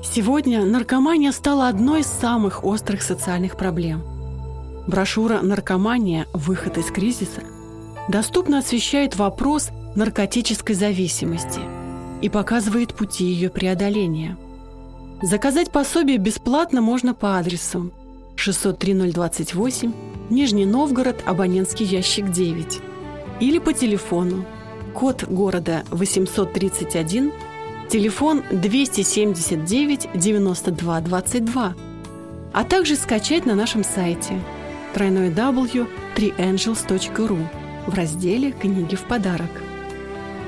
Сегодня наркомания стала одной из самых острых социальных проблем. Брошюра «Наркомания. Выход из кризиса» доступно освещает вопрос наркотической зависимости и показывает пути ее преодоления. Заказать пособие бесплатно можно по адресу 603-028, Нижний Новгород, абонентский ящик 9, или по телефону, код города 831, телефон 279 92 22, а также скачать на нашем сайте www.3angels.ru в разделе «Книги в подарок».